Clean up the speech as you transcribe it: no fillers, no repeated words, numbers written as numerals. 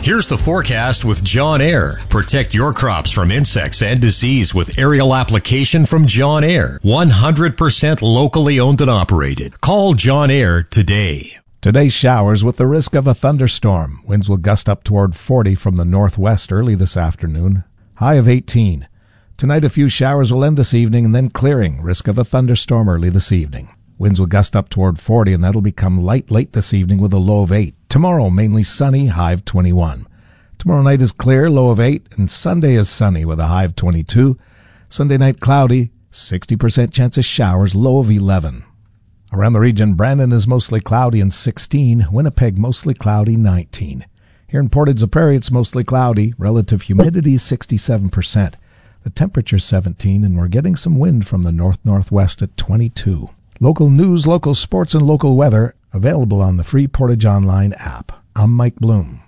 Here's the forecast with John Air. Protect your crops from insects and disease with aerial application from John Air. 100% locally owned and operated. Call John Air today. Today, showers with the risk of a thunderstorm. Winds will gust up toward 40 from the northwest early this afternoon. High of 18. Tonight, a few showers will end this evening and then clearing. Risk of a thunderstorm early this evening. Winds will gust up toward 40, and that'll become light late this evening with a low of 8. Tomorrow, mainly sunny, high of 21. Tomorrow night is clear, low of 8, and Sunday is sunny with a high of 22. Sunday night cloudy, 60% chance of showers, low of 11. Around the region, Brandon is mostly cloudy and 16. Winnipeg mostly cloudy, 19. Here in Portage la Prairie, it's mostly cloudy. Relative humidity is 67%. The temperature is 17, and we're getting some wind from the north-northwest at 22. Local news, local sports, and local weather available on the free Portage Online app. I'm Mike Bloom.